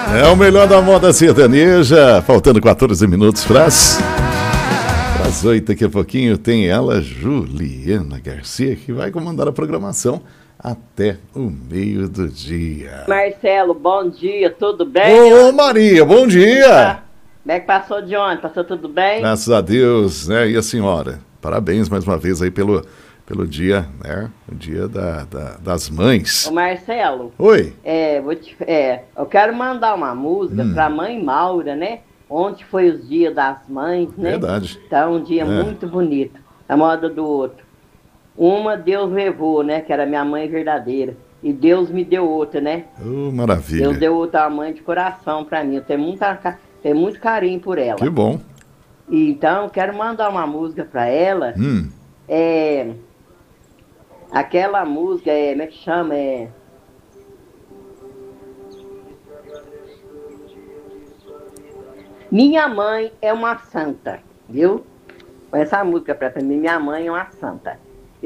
É o melhor da moda sertaneja. Faltando 14 minutos para as 8. Daqui a pouquinho tem ela, Juliana Garcia, que vai comandar a programação até o meio do dia. Marcelo, bom dia, tudo bem? Ô Maria, bom dia! Como é que passou de onde? Passou tudo bem? Graças a Deus, né? E a senhora? Parabéns mais uma vez aí pelo dia, né? O dia das mães. Ô Marcelo. Oi. Eu quero mandar uma música pra mãe Maura, né? Ontem foi os dias das mães, né? Verdade. Então, um dia muito bonito. A moda do outro. Uma Deus levou, né? Que era minha mãe verdadeira. E Deus me deu outra, né? Maravilha. Deus deu outra mãe de coração pra mim. Eu tenho muito carinho por ela. Que bom. Então, quero mandar uma música pra ela. Aquela música, como é que chama? Minha mãe é uma santa, viu? Essa música pra mim, minha mãe é uma santa.